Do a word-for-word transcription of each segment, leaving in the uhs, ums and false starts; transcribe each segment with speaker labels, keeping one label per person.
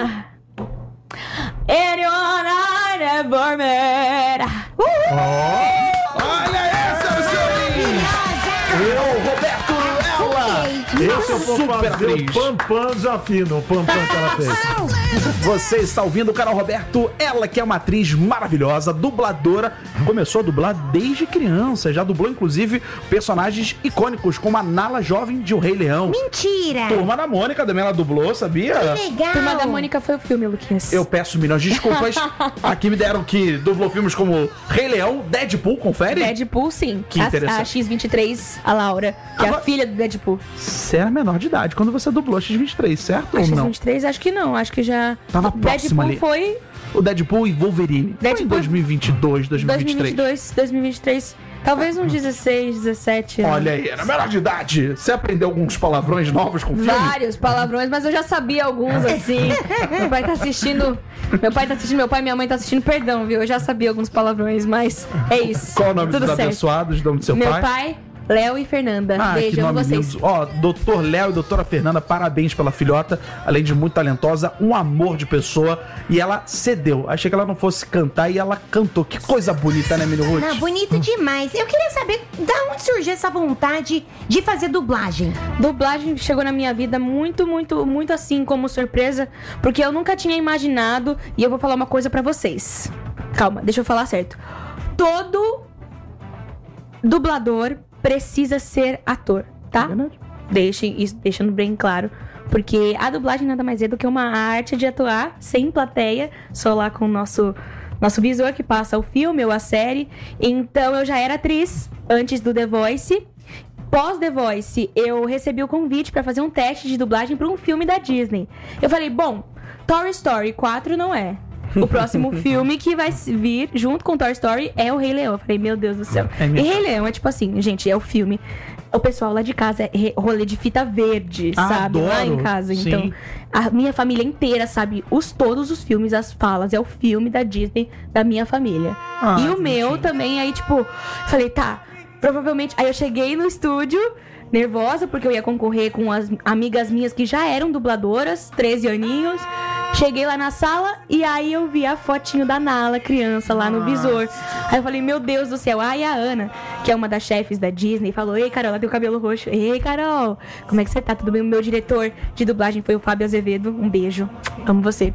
Speaker 1: Anyone I never met. Uh!
Speaker 2: Oh. Olha essa, eu, Roberto, ela.
Speaker 3: Esse eu vou
Speaker 2: Super
Speaker 3: fazer
Speaker 2: atriz.
Speaker 3: o Pampam desafino, o Pampam que ela fez.
Speaker 2: Você está ouvindo o canal Roberto, ela que é uma atriz maravilhosa, dubladora, começou a dublar desde criança, já dublou inclusive personagens icônicos como a Nala jovem de O Rei Leão.
Speaker 4: Mentira!
Speaker 2: Turma da Mônica também ela dublou, sabia?
Speaker 4: Que legal!
Speaker 1: Turma da Mônica foi o filme, Luquinhas.
Speaker 2: Eu peço milhões de desculpas. Aqui me deram que dublou filmes como Rei Leão, Deadpool, confere?
Speaker 1: Deadpool, sim.
Speaker 2: Que interessante.
Speaker 1: A, a X vinte e três, a Laura, que
Speaker 2: Agora-
Speaker 1: é a filha do Deadpool.
Speaker 2: Você era menor de idade quando você dublou a X vinte e três, certo
Speaker 1: A
Speaker 2: ou
Speaker 1: X
Speaker 2: não?
Speaker 1: vinte e três, acho que não. Acho que já...
Speaker 2: Tava próximo
Speaker 1: Deadpool
Speaker 2: ali.
Speaker 1: foi
Speaker 2: O Deadpool e Wolverine. Foi em
Speaker 1: Deadpool-
Speaker 2: dois mil e vinte e dois, dois mil e vinte e três.
Speaker 1: dois mil e vinte e dois, dois mil e vinte e três. Talvez uns dezesseis, dezessete anos.
Speaker 2: Olha aí, era menor de idade. Você aprendeu alguns palavrões novos com o filme?
Speaker 1: Vários palavrões, mas eu já sabia alguns, assim. Meu pai tá assistindo... Meu pai tá assistindo, meu pai e minha mãe tá assistindo, perdão, viu? Eu já sabia alguns palavrões, mas é isso.
Speaker 2: Qual o nome
Speaker 1: Tudo
Speaker 2: dos
Speaker 1: certo.
Speaker 2: abençoados, nome do seu
Speaker 1: Meu
Speaker 2: pai?
Speaker 1: pai, Léo e Fernanda.
Speaker 2: Ah,
Speaker 1: Beijo,
Speaker 2: que
Speaker 1: amo
Speaker 2: nome
Speaker 1: vocês.
Speaker 2: lindo. Ó, doutor Léo e doutora Fernanda, parabéns pela filhota. Além de muito talentosa, um amor de pessoa. E ela cedeu. Achei que ela não fosse cantar e ela cantou. Que coisa bonita, né, Mini Ruth?
Speaker 4: Não, bonito demais. Eu queria saber da onde surgiu essa vontade de fazer dublagem.
Speaker 1: Dublagem chegou na minha vida muito, muito, muito assim como surpresa, porque eu nunca tinha imaginado, e eu vou falar uma coisa pra vocês. Calma, deixa eu falar certo. Todo dublador precisa ser ator, tá?
Speaker 2: Verdade.
Speaker 1: Deixem isso, deixando bem claro. Porque a dublagem nada mais é do que uma arte de atuar sem plateia, só lá com o nosso, nosso visor que passa o filme ou a série. Então eu já era atriz antes do The Voice. Pós The Voice, eu recebi o convite pra fazer um teste de dublagem pra um filme da Disney. Eu falei, bom, Toy Story quatro não é. O próximo filme que vai vir junto com Toy Story é o Rei Leão. Eu falei, meu Deus do céu.
Speaker 2: É
Speaker 1: e
Speaker 2: mesmo.
Speaker 1: Rei Leão é tipo assim, gente, é o filme. O pessoal lá de casa é re- rolê de fita verde,
Speaker 2: Ah,
Speaker 1: sabe? Lá
Speaker 2: adoro.
Speaker 1: em casa.
Speaker 2: Sim.
Speaker 1: Então, a minha família inteira sabe os, todos os filmes, as falas. É o filme da Disney da minha família.
Speaker 2: Ah,
Speaker 1: e o meu
Speaker 2: bonitinho.
Speaker 1: também, aí tipo, falei, tá, provavelmente. Aí eu cheguei no estúdio, nervosa, porque eu ia concorrer com as amigas minhas que já eram dubladoras, treze aninhos. Cheguei lá na sala e aí eu vi a fotinho da Nala, criança, lá no visor. Aí eu falei, meu Deus do céu. Aí a Ana, que é uma das chefes da Disney, falou, ei, Carol, ela tem o cabelo roxo. Ei, Carol, como é que você tá? Tudo bem? O meu diretor de dublagem foi o Fábio Azevedo. Um beijo. Amo você.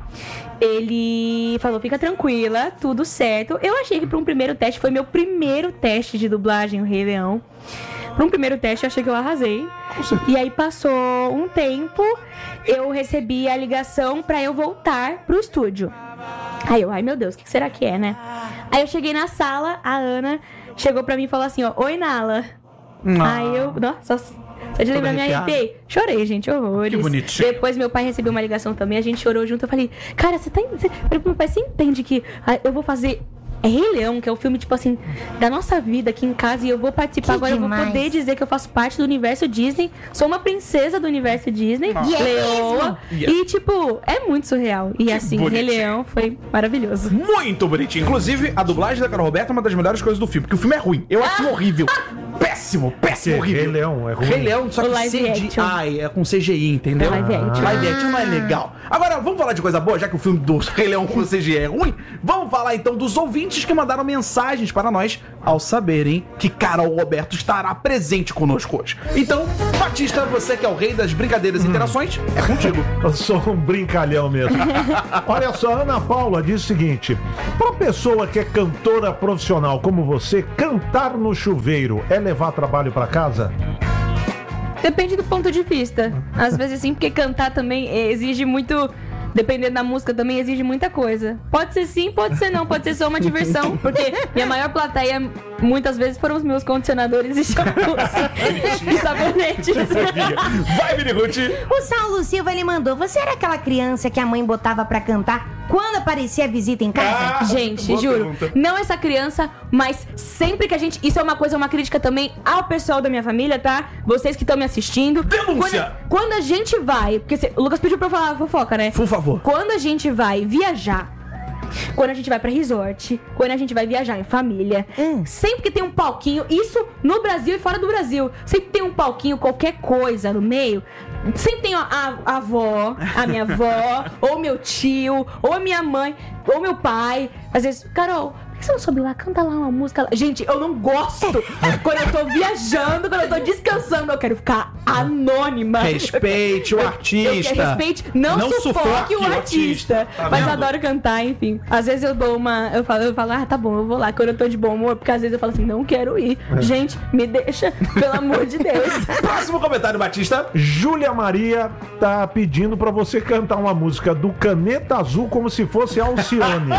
Speaker 1: Ele falou, fica tranquila, tudo certo. Eu achei que para um primeiro teste, foi meu primeiro teste de dublagem, o Rei Leão. Para um primeiro teste, eu achei que eu arrasei. E aí passou um tempo, eu recebi a ligação pra eu voltar pro estúdio. Aí eu, ai meu Deus, o que será que é, né? Aí eu cheguei na sala, a Ana chegou pra mim e falou assim, ó, oi Nala.
Speaker 2: Ah.
Speaker 1: Aí eu, nossa, só, só de lembrar me
Speaker 2: arrepiado.
Speaker 1: arrepiei. Chorei, gente, horrores.
Speaker 2: Que bonitinho.
Speaker 1: Depois meu pai recebeu uma ligação também, a gente chorou junto. Eu falei, cara, você tá... Você, eu falei pro meu pai, você entende que ah, eu vou fazer... É Rei Leão, que é o filme, tipo assim, da nossa vida aqui em casa. E eu vou participar
Speaker 4: Que
Speaker 1: agora,
Speaker 4: demais.
Speaker 1: eu vou poder dizer que eu faço parte do universo Disney. Sou uma princesa do universo Disney.
Speaker 4: E é
Speaker 1: Leoa.
Speaker 2: mesmo?
Speaker 1: E, tipo, é muito surreal. E assim, Rei
Speaker 2: bonitinho.
Speaker 1: Leão foi maravilhoso.
Speaker 2: Muito bonitinho. Inclusive, a dublagem da Carol Roberta é uma das melhores coisas do filme, porque o filme é ruim. Eu acho horrível. Péssimo, péssimo,
Speaker 3: Que
Speaker 2: horrível.
Speaker 3: Rei Leão é ruim.
Speaker 2: Rei Leão, só
Speaker 1: O
Speaker 2: que
Speaker 1: live
Speaker 2: C G
Speaker 1: action.
Speaker 2: I, é com C G I, entendeu?
Speaker 1: É live action.
Speaker 2: Live action não é legal. Agora, vamos falar de coisa boa, já que o filme do Rei Leão com C G I é ruim? Vamos falar então dos ouvintes que mandaram mensagens para nós ao saberem que Carol Roberto estará presente conosco hoje. Então, Batista, você que é o rei das brincadeiras e interações, é contigo.
Speaker 3: Eu sou um brincalhão mesmo. Olha só, a Ana Paula diz o seguinte: pra pessoa que é cantora profissional como você, cantar no chuveiro é levar trabalho pra casa?
Speaker 1: Depende do ponto de vista. Às vezes sim, porque cantar também eh, exige muito... Dependendo da música também exige muita coisa. Pode ser sim, pode ser não, pode ser só uma diversão. Porque minha maior plateia, muitas vezes, foram os meus condicionadores e shampoos e sabonetes.
Speaker 2: Vai, Mini Ruth!
Speaker 4: O Saulo Silva, ele mandou, você era aquela criança que a mãe botava pra cantar quando aparecia a visita em casa?
Speaker 2: Ah,
Speaker 1: Gente,
Speaker 2: boa
Speaker 1: juro,
Speaker 2: pergunta.
Speaker 1: não essa criança, mas sempre que a gente... Isso é uma coisa, uma crítica também ao pessoal da minha família, tá? Vocês que estão me assistindo.
Speaker 2: Denúncia!
Speaker 1: Quando, quando a gente vai... Porque cê- o Lucas pediu pra eu falar fofoca, né?
Speaker 2: Por favor.
Speaker 1: Quando a gente vai viajar, quando a gente vai pra resort, quando a gente vai viajar em família,
Speaker 4: Hum.
Speaker 1: sempre que tem um palquinho, isso no Brasil e fora do Brasil, sempre tem um palquinho, qualquer coisa no meio, sempre tem a, a, a avó, a minha avó, ou meu tio, ou a minha mãe, ou meu pai. Às vezes, Carol, por que você não sobe lá? Canta lá uma música lá. Gente, eu não gosto. Quando eu tô viajando, quando eu tô descansando, eu quero ficar anônima.
Speaker 2: Respeite o
Speaker 1: Eu-
Speaker 2: artista.
Speaker 1: Eu, respeite, não,
Speaker 2: Não
Speaker 1: sufoque,
Speaker 2: sufoque
Speaker 1: o
Speaker 2: o
Speaker 1: artista.
Speaker 2: artista. Tá
Speaker 1: Mas eu
Speaker 2: vendo?
Speaker 1: adoro cantar, enfim. Às vezes eu dou uma. Eu falo, eu falo, ah, tá bom, eu vou lá. Quando eu tô de bom humor, porque às vezes eu falo assim, não quero ir. Gente, me deixa, pelo amor de Deus.
Speaker 2: Próximo comentário, Batista.
Speaker 3: Júlia Maria tá pedindo pra você cantar uma música do Caneta Azul como se fosse Alcione.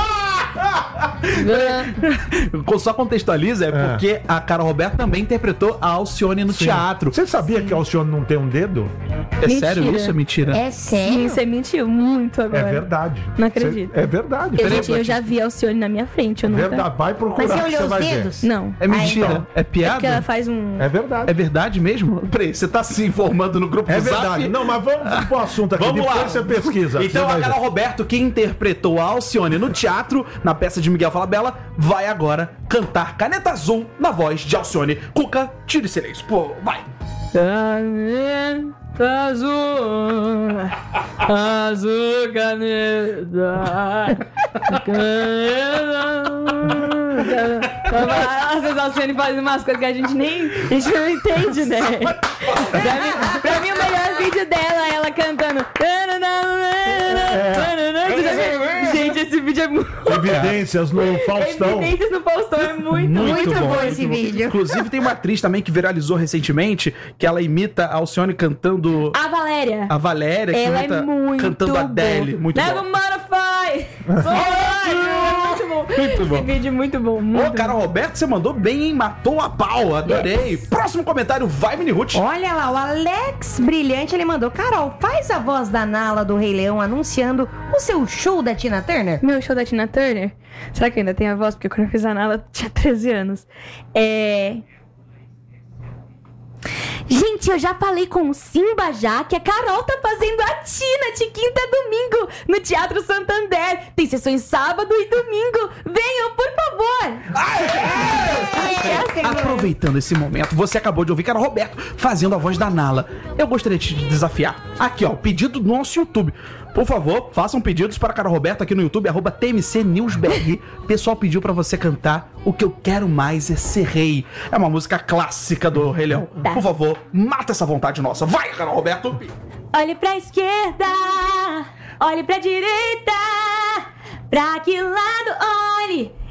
Speaker 2: Só contextualiza, é,
Speaker 3: É.
Speaker 2: porque a Carol Roberto também interpretou a Alcione no
Speaker 3: Sim.
Speaker 2: teatro.
Speaker 3: Você sabia que a Alcione não tem um dedo?
Speaker 2: É
Speaker 1: Mentira.
Speaker 2: sério isso? É mentira?
Speaker 4: É
Speaker 1: Sim,
Speaker 4: sério?
Speaker 1: você mentiu muito agora.
Speaker 3: É verdade.
Speaker 1: Não acredito.
Speaker 3: Cê- É verdade.
Speaker 1: Eu,
Speaker 3: Peraí,
Speaker 1: gente, eu já vi a Alcione na minha frente, eu nunca...
Speaker 3: Verdade. Vai procurar
Speaker 4: Mas você
Speaker 3: que
Speaker 4: olhou
Speaker 3: você
Speaker 4: os
Speaker 3: vai
Speaker 4: dedos?
Speaker 1: Não.
Speaker 2: É mentira?
Speaker 3: então.
Speaker 2: É
Speaker 1: É porque ela
Speaker 2: piada?
Speaker 1: faz um...
Speaker 3: ver. É verdade.
Speaker 2: É verdade mesmo? Peraí, você tá se informando no grupo
Speaker 3: É
Speaker 2: do Zap?
Speaker 3: verdade. Não, mas vamos pro assunto aqui.
Speaker 2: Vamos
Speaker 3: Depois
Speaker 2: lá.
Speaker 3: você pesquisa.
Speaker 2: Então
Speaker 3: você
Speaker 2: a
Speaker 3: vai
Speaker 2: Carol
Speaker 3: ver.
Speaker 2: Roberto, que interpretou a Alcione no teatro, na peça de Miguel Falabella, vai agora cantar Caneta Azul na voz de Alcione. Cuca, tire silêncio. Pô, vai.
Speaker 1: Caneta azul, azul caneta, caneta. Às vezes a Alcione faz umas coisas que a gente nem, a gente não entende, né? Pra mim, pra mim o melhor vídeo dela é ela cantando. Gente, esse vídeo é muito...
Speaker 3: Evidências no Faustão.
Speaker 1: Evidências no Faustão é muito,
Speaker 3: Muito
Speaker 1: muito,
Speaker 3: bom,
Speaker 1: bom.
Speaker 4: esse vídeo.
Speaker 2: Inclusive tem uma atriz também que viralizou recentemente, que ela imita a Alcione cantando
Speaker 1: A Valéria.
Speaker 2: a Valéria, que
Speaker 1: Ela
Speaker 2: imita
Speaker 1: é muito
Speaker 2: cantando a
Speaker 1: boa.
Speaker 2: Adele. Muito
Speaker 1: Never
Speaker 2: bom.
Speaker 1: modify! Muito bom.
Speaker 2: Muito bom.
Speaker 1: Esse vídeo é muito bom. Muito
Speaker 2: Ô, Carol Roberto, você mandou bem, hein? Matou a pau, adorei. Próximo comentário, vai, Mini Ruth.
Speaker 4: Olha lá, o Alex Brilhante, ele mandou: Carol, faz a voz da Nala do Rei Leão anunciando o seu show da Tina Turner.
Speaker 1: Meu show da Tina Turner. Será que eu ainda tenho a voz? Porque quando eu fiz a Nala, eu tinha treze anos. É... Gente, eu já falei com o Simba já que a Carol tá fazendo a Tina de quinta a domingo no Teatro Santander. Tem sessões sábado e domingo. Venham, por favor. É,
Speaker 2: Aproveitando esse momento, você acabou de ouvir Carol Roberto fazendo a voz da Nala. Eu gostaria de te desafiar. Aqui, ó, pedido do nosso YouTube. Por favor, façam pedidos para Carol Roberto aqui no YouTube, arroba T M C News B R. O pessoal pediu pra você cantar O Que Eu Quero Mais É Ser Rei. É uma música clássica do Rei Leão.
Speaker 1: Tá.
Speaker 2: Por favor, mata essa vontade nossa. Vai, Carol Roberto.
Speaker 1: Olhe pra esquerda, olhe pra direita, pra que lado olhe,